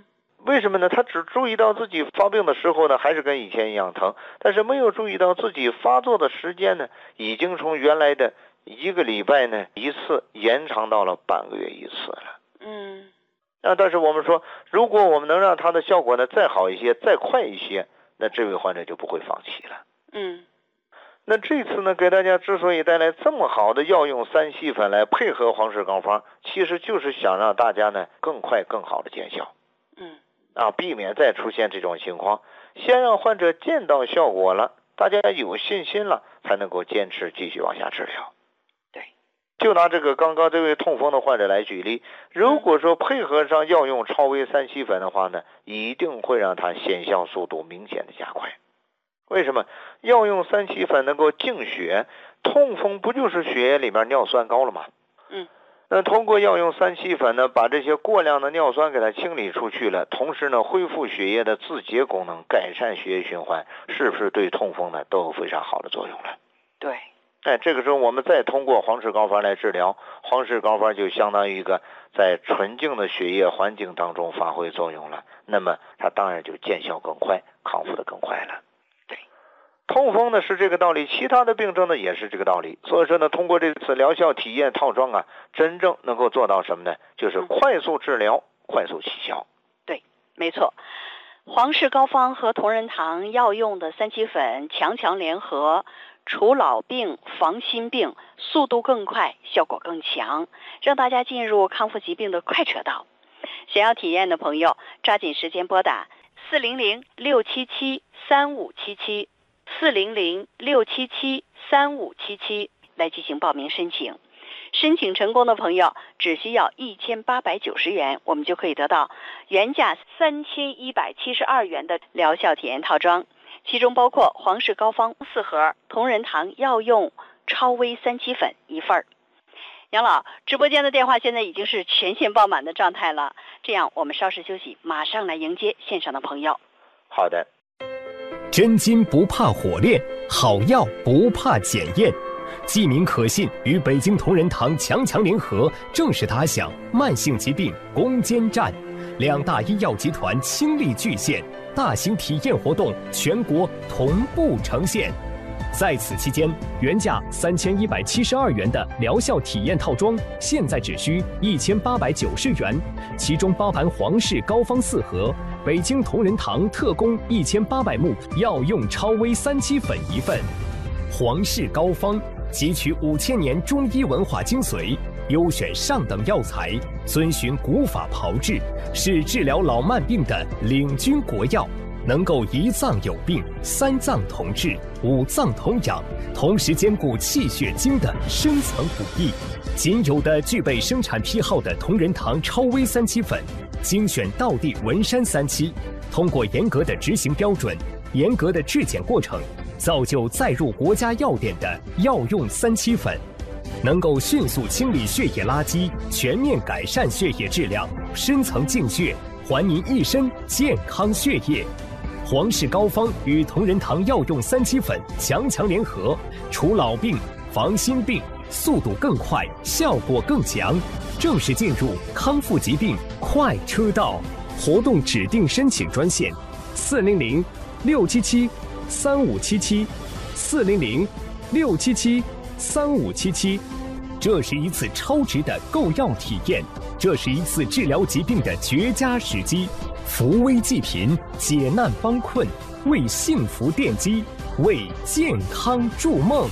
为什么呢？他只注意到自己发病的时候呢，还是跟以前一样疼，但是没有注意到自己发作的时间呢，已经从原来的一个礼拜呢一次延长到了半个月一次了。 嗯， 啊，但是我们说，如果我们能让它的效果呢再好一些，再快一些，那这位患者就不会放弃了。 嗯， 那这次呢，给大家之所以带来这么好的药用三七粉来配合黄氏膏方，其实就是想让大家呢更快更好的见效。 嗯， 啊，避免再出现这种情况，先让患者见到效果了，大家有信心了，才能够坚持继续往下治疗。 对， 就拿这个刚刚这位痛风的患者来举例，如果说配合上药用超微三七粉的话呢，一定会让它见效速度明显的加快。为什么？药用三七粉能够净血，痛风不就是血液里面尿酸高了吗？ 嗯， 那通过药用三七粉呢，把这些过量的尿酸给它清理出去了，同时呢，恢复血液的自洁功能，改善血液循环，是不是对痛风呢都有非常好的作用了？ 对。 哎，这个时候我们再通过黄氏膏方来治疗，黄氏膏方就相当于一个在纯净的血液环境当中发挥作用了，那么它当然就见效更快，康复的更快了。 对， 痛风呢是这个道理，其他的病症呢也是这个道理。所以说呢，通过这次疗效体验套装啊，真正能够做到什么呢？就是快速治疗，嗯、快速起效。 对，没错。黄氏膏方和同仁堂药用的三七粉强强联合，除老病、防心病，速度更快，效果更强，让大家进入康复疾病的快车道。想要体验的朋友，抓紧时间拨打四零零六七七三五七七四零零六七七三五七七来进行报名申请。申请成功的朋友只需要一千八百九十元，我们就可以得到原价三千一百七十二元的疗效体验套装，其中包括黄氏膏方四盒，同仁堂药用超微三七粉一份儿。杨老，直播间的电话现在已经是全线爆满的状态了，这样我们稍事休息，马上来迎接线上的朋友。 好的。 真金不怕火炼，好药不怕检验。济民可信与北京同仁堂强强联合，正式打响慢性疾病攻坚战。两大医药集团倾力巨献，大型体验活动全国同步呈现。在此期间，原价三千一百七十二元的疗效体验套装，现在只需一千八百九十元，其中包含黄氏膏方四盒，北京同仁堂特供一千八百目药用超微三七粉一份。黄氏膏方汲取五千年中医文化精髓，优选上等药材，遵循古法炮制，是治疗老慢病的领军国药。能够一脏有病，三脏同治，五脏同养，同时兼顾气血精的深层补益。仅有的具备生产批号的同仁堂超微三七粉，精选道地文山三七，通过严格的执行标准、严格的质检过程，造就载入国家药典的药用三七粉，能够迅速清理血液垃圾，全面改善血液质量，深层净血，还您一身健康血液。黄氏膏方与同仁堂药用三七粉强强联合，除老病、防心病，速度更快，效果更强，正式进入康复疾病快车道。活动指定申请专线：四零零六七七三五七七，四零零六七七三五七七。这是一次超值的购药体验，这是一次治疗疾病的绝佳时机。扶危济贫，解难帮困，为幸福奠基，为健康筑梦。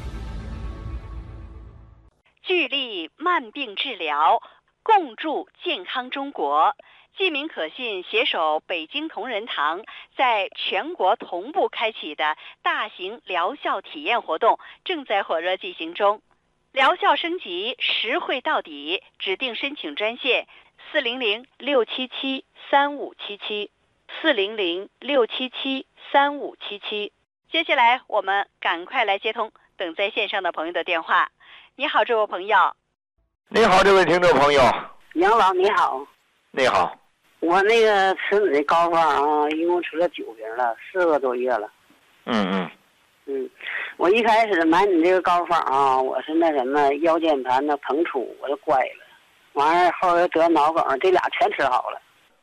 聚力慢病治疗，共筑健康中国。济民可信携手北京同仁堂，在全国同步开启的大型疗效体验活动正在火热进行中。疗效升级，实惠到底，指定申请专线：四零零六七七三五七七，四零零六七七三五七七。接下来我们赶快来接通等在线上的朋友的电话。你好，这位朋友。 你好，这位听众朋友。 杨老你好。 你好。 我那个吃你的膏方啊，一共吃了九瓶了，四个多月了。 嗯嗯。 嗯，我一开始买你这个膏方啊，我是那什么腰间盘的膨出，我就乖了。完了后来得脑梗，这俩全吃好了。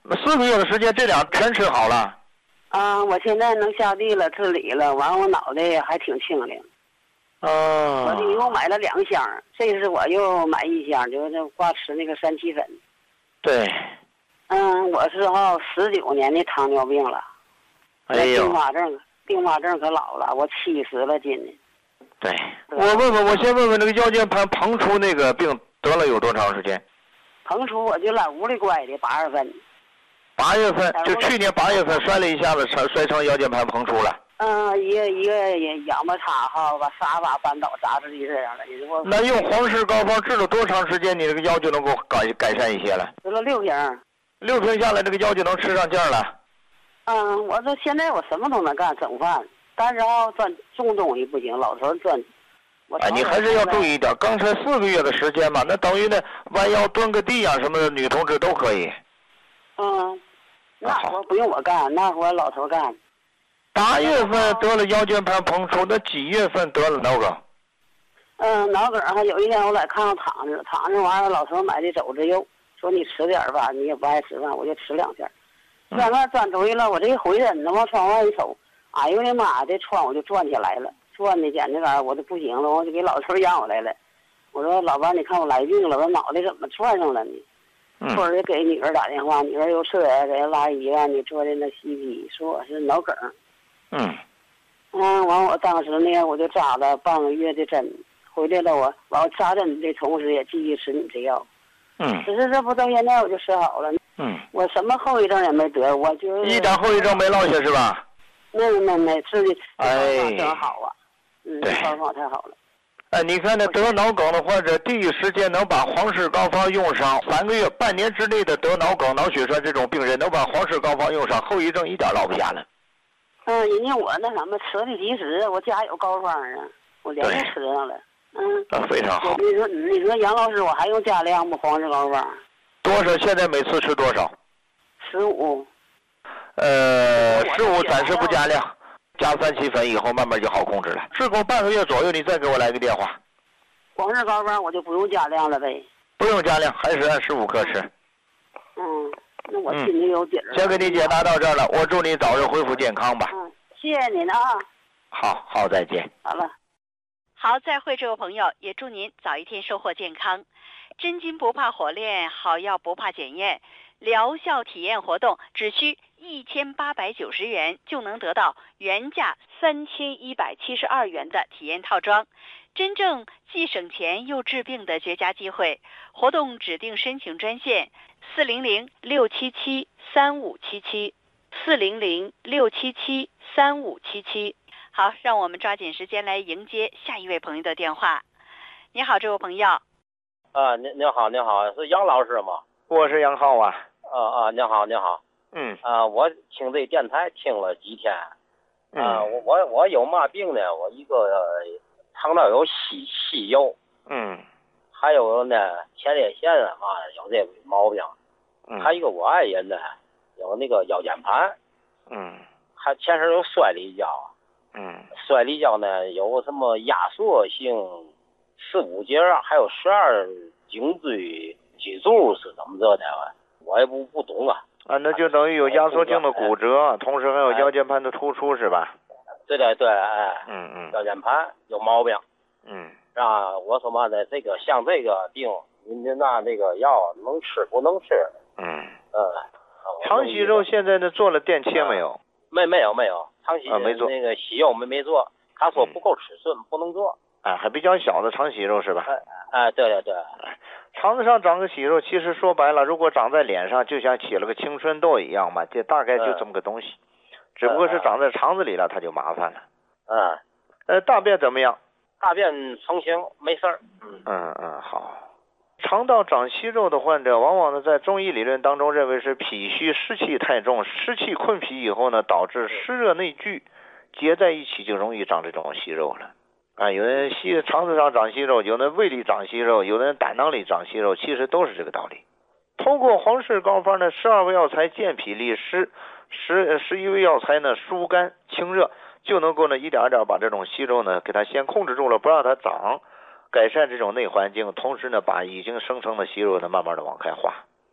四个月的时间，这俩全吃好了。 啊，我现在能下地了，治理了，完我脑袋还挺清灵。 哦。 我这一共买了两箱，这次我又买一箱，就是挂吃那个三七粉。 对。 嗯，我是哈十九年的糖尿病了。 哎呦。 并发症，并发症可老了，我七十了斤呢。 对。我问问，我先问问那个腰间盘膨出那个病得了有多长时间？ 膨出我就在屋里乖的，八月份。 八月份，就去年八月份摔了一下子，摔摔成腰间盘膨出了。 嗯，一个一个仰巴叉哈，把沙发扳倒砸自己这样的。 那用黄氏膏方治了多长时间，你这个腰就能够改改善一些了？ 吃了六瓶。 六瓶下来，这个腰就能吃上劲儿了。 嗯，我这现在我什么都能干，整饭，但是啊，转重东西不行，老头转。 哎，你还是要注意一点。刚才四个月的时间嘛，那等于呢，弯腰蹲个地呀、啊、什么的，女同志都可以。 嗯，那活不用我干，那活老头干。 八月份得了腰间盘膨出，那几月份得了脑梗？ 嗯，脑梗还有一天我在炕上躺着，躺着完了，老头买的肘子肉，说你吃点吧，你也不爱吃饭，我就吃两片。转那转回了，我这一回身子往窗外一瞅，哎呦我的妈，这窗户就转起来了，转的简直个我都不行了，我就给老头让过来了。我说老伴，你看我来病了，我脑袋怎么转上了呢？后儿就给女儿打电话，女儿又撤呀，给人拉医院呢，做的那 C T， 说我是脑梗。 嗯。 嗯，完我当时呢，我就扎了半个月的针，回来了我，完我扎针的同时也继续吃你这药。 嗯。 只是这不到现在我就吃好了。 嗯。 我什么后遗症也没得，我就一点后遗症没落下是吧？ 没没没，吃的哎， 真好啊。嗯， 对， 方法太好了。 哎，你看那得脑梗的患者，第一时间能把黄氏膏方用上，三个月、半年之内的得脑梗、脑血栓这种病人，能把黄氏膏方用上，后遗症一点落不下了。 嗯，人家我那什么吃的及时，我家有膏方啊，我连着吃上了。嗯， 那非常好。 你说你说杨老师，我还用加量不？黄氏膏方？ 多少？现在每次吃多少？ 十五。 呃，十五暂时不加量。加三七粉以后，慢慢就好控制了。治够半个月左右，你再给我来个电话。 黄氏膏方我就不用加量了呗。 不用加量，还是按十五克吃。 嗯，那我心里有底儿、 嗯。先给你解答到这儿了，我祝你早日恢复健康吧。 嗯，谢谢您啊。 好好，再见。 好了。 好，再会，这位朋友，也祝您早一天收获健康。真金不怕火炼，好药不怕检验。疗效体验活动只需一千八百九十元就能得到原价三千一百七十二元的体验套装，真正既省钱又治病的绝佳机会。活动指定申请专线四零零六七七三五七七四零零六七七三五七七。好，让我们抓紧时间来迎接下一位朋友的电话。你好，这位朋友。 啊，您您好，您好，是杨老师吗？ 我是杨浩啊。 啊啊，您好，您好。 嗯。 啊，我听这电台听了几天。 嗯。 啊，我我我有嘛病呢？我一个、呃、肠道有息息肉。 嗯。 还有呢，前列腺啊嘛有这个毛病。 嗯。 还有一个我爱人呢，有那个腰间盘。 嗯。 还前身有摔了一跤。 嗯。 摔了一跤呢，有什么压缩性十五节，还有十二颈椎脊柱是怎么着的？我也不不懂啊。 啊，那就等于有压缩性的骨折，同时还有腰间盘的突出，是吧？ 对对对，哎。 嗯嗯。 腰间盘有毛病。 嗯。 啊，我说嘛呢，这个像这个病，您您那那个药能吃不能吃？ 嗯。 嗯。 肠息肉现在呢做了电切没有？ 没没有没有，肠息啊没做那个息肉没没做，他说不够尺寸、嗯、不能做。 哎，还比较小的肠息肉是吧？ 哎哎，对对对。 肠子上长个息肉，其实说白了，如果长在脸上，就像起了个青春痘一样嘛，这大概就这么个东西，嗯、只不过是长在肠子里了，它就麻烦了。 嗯。 呃，大便怎么样？ 大便成型，没事儿。 嗯嗯嗯，好。肠道长息肉的患者，往往呢在中医理论当中认为是脾虚湿气太重，湿气困脾以后呢，导致湿热内聚，结在一起就容易长这种息肉了。啊，有人息肠子上长息肉，有人胃里长息肉，有人胆囊里长息肉，其实都是这个道理。通过黄氏膏方呢，十二味药材健脾利湿，十十一味药材呢疏肝清热，就能够呢一点一点把这种息肉呢给它先控制住了，不让它长，改善这种内环境，同时呢把已经生成的息肉呢慢慢的往开化。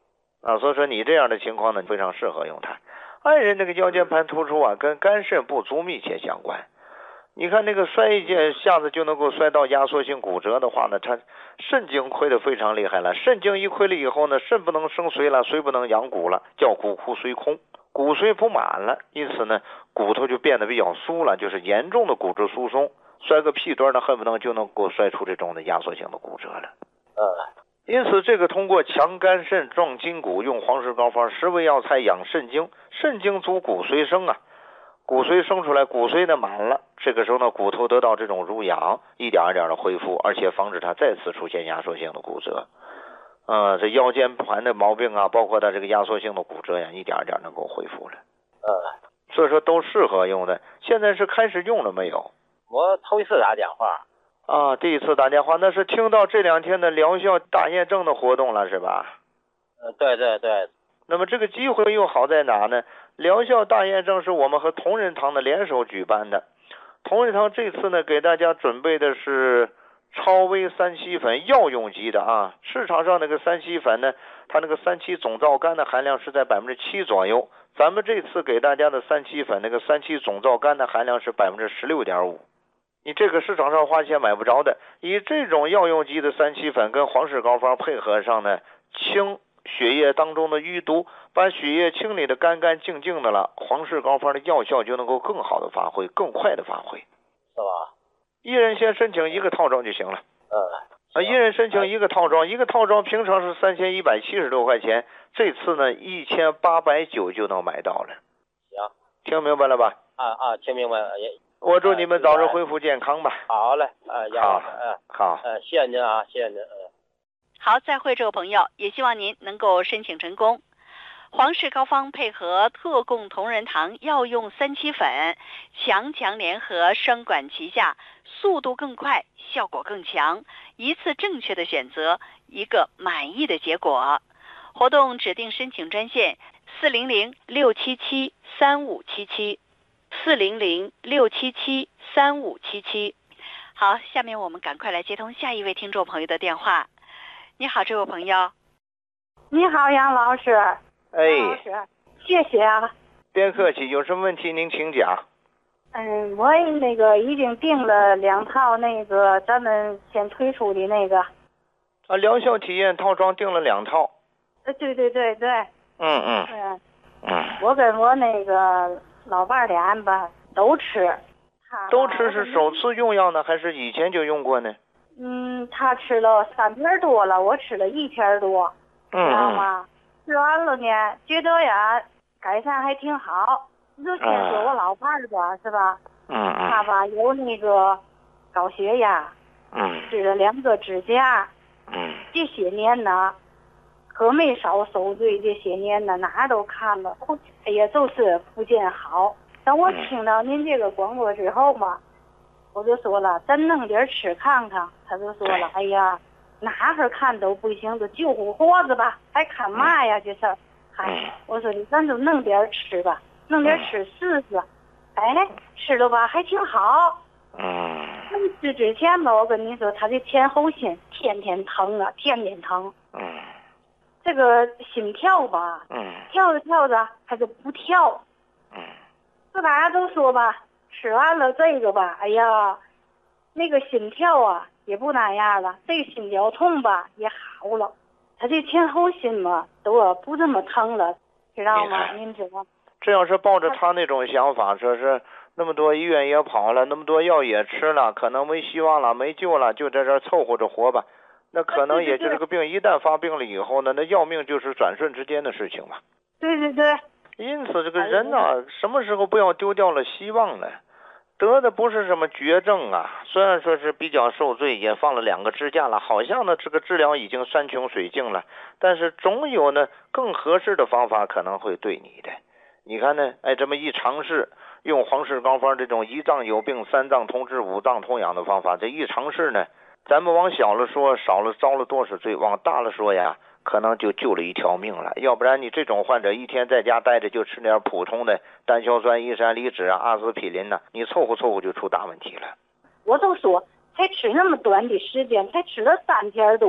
啊，所以说你这样的情况呢，非常适合用它。爱人这个腰间盘突出啊，跟肝肾不足密切相关。你看那个摔一下子就能够摔到压缩性骨折的话呢，它肾经亏得非常厉害了。肾经一亏了以后呢，肾不能生髓了，髓不能养骨了，叫骨枯髓空，骨髓不满了，因此呢，骨头就变得比较酥了，就是严重的骨质疏松。摔个屁墩呢，恨不得就能够摔出这种的压缩性的骨折了。 嗯， 因此这个通过强肝肾、壮筋骨，用黄氏膏方十味药材养肾经，肾经足骨髓生啊。骨髓生出来，骨髓呢满了，这个时候呢，骨头得到这种濡养，一点一点的恢复，而且防止它再次出现压缩性的骨折。呃，这腰间盘的毛病啊，包括它这个压缩性的骨折呀，一点一点能够恢复了。 嗯， 所以说都适合用的。现在是开始用了没有？ 我头一次打电话。 啊，第一次打电话，那是听到这两天的疗效大验证的活动了，是吧？ 呃，对对对。 那么这个机会又好在哪呢？疗效大验证是我们和同仁堂的联手举办的。同仁堂这次呢，给大家准备的是超微三七粉药用级的啊。市场上那个三七粉呢，它那个三七总皂苷的含量是在百分之七左右。咱们这次给大家的三七粉那个三七总皂苷的含量是百分之十六点五。你这个市场上花钱买不着的。以这种药用级的三七粉跟黄氏膏方配合上呢，清血液当中的淤毒，把血液清理的干干净净的了，黄氏膏方的药效就能够更好的发挥，更快的发挥， 是吧？ 一人先申请一个套装就行了。 嗯， 啊，一人申请一个套装，一个套装平常是三千一百七十多块钱，这次呢一千八百九就能买到了。 行， 听明白了吧？ 啊啊，听明白了。也我祝你们早日恢复健康吧。 好嘞，啊， 好， 嗯， 好， 嗯，谢谢您啊，谢谢您，嗯。 好，再会，这位朋友，也希望您能够申请成功。黄氏膏方配合特供同仁堂药用三七粉，强强联合，双管齐下，速度更快，效果更强，一次正确的选择，一个满意的结果。活动指定申请专线四零零六七七三五七七，四零零六七七三五七七。好，下面我们赶快来接通下一位听众朋友的电话。你好，这位朋友。 你好，杨老师。 哎， 杨老师，谢谢啊。 别客气，有什么问题您请讲。 嗯，我那个已经订了两套那个咱们先推出的那个。 啊，疗效体验套装订了两套。 呃，对对对对。 嗯嗯。 嗯。 嗯。 我跟我那个老伴儿俩吧都吃。 都吃是首次用药呢，还是以前就用过呢？ 嗯，他吃了三天多了，我吃了一天多，知道吗？吃完了呢，觉得呀改善还挺好。你就先说我老伴儿吧，是吧？ 嗯嗯。 他吧有那个高血压， 嗯， 吃了两个支架， 嗯， 这些年呢，可没少受罪。这些年呢，哪都看了，哎呀，就是不见好。等我听到您这个广播之后嘛。我就说了，咱弄点吃看看。他就说了，哎呀，哪儿看都不行，就救护活子吧，还看嘛呀？这事儿，嗨，我说你咱就弄点吃吧，弄点吃试试。哎，吃了吧，还挺好。 嗯。 吃之前吧，我跟你说，他的前后心天天疼啊，天天疼。 嗯。 这个心跳吧， 嗯， 跳着跳着他就不跳。 嗯。 这大家都说吧。吃完了这个吧，哎呀，那个心跳啊也不那样了，这个心绞痛吧也好了，他这前后心嘛都不这么疼了，知道吗？您知道？ 这要是抱着他那种想法，说是那么多医院也跑了，那么多药也吃了，可能没希望了，没救了，就在这凑合着活吧。那可能也就这个病一旦发病了以后呢，那要命就是转瞬之间的事情嘛。 对对对。 因此这个人啊，什么时候不要丢掉了希望呢？得的不是什么绝症啊，虽然说是比较受罪，也放了两个支架了，好像呢这个治疗已经山穷水尽了，但是总有呢更合适的方法可能会对你的。你看呢，哎，这么一尝试，用黄氏膏方这种一脏有病三脏通治五脏通养的方法，这一尝试呢，咱们往小了说少了遭了多少罪，往大了说呀，可能就救了一条命了。要不然你这种患者一天在家待着就吃点普通的单硝酸乙酰离酯啊、阿司匹林呐、啊，你凑合凑合就出大问题了。 我都说才吃那么短的时间，才吃了三天多，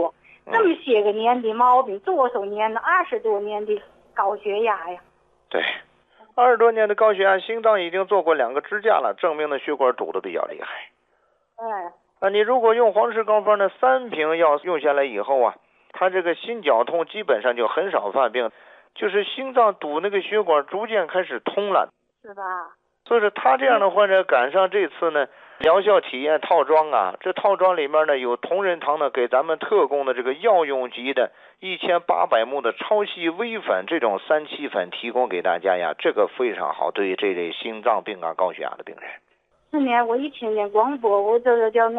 这么些个年的毛病，多少年了？二十多年的高血压呀。 对，二十多年的高血压，心脏已经做过两个支架了，证明的血管堵得比较厉害。 哎。 啊，你如果用黄氏高方呢，三瓶药用下来以后啊，他这个心绞痛基本上就很少犯病，就是心脏堵那个血管逐渐开始通了。 是吧？ 所以说他这样的患者赶上这次呢疗效体验套装啊，这套装里面呢有同仁堂呢给咱们特供的这个药用级的一千八百目的超细微粉这种三七粉提供给大家呀，这个非常好，对于这类心脏病啊高血压的病人。 是呢，我一听见广播，我这个叫那。